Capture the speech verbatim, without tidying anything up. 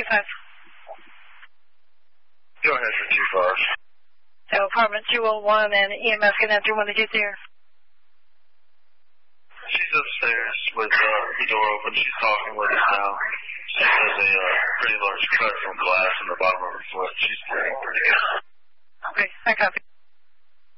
five. Go ahead for two five. So apartment two oh one and E M S can enter when they get there. She's upstairs with uh, the door open. She's talking with us now. She has a uh, pretty large cut from glass in the bottom of her foot. She's bleeding pretty good. Okay, I copy.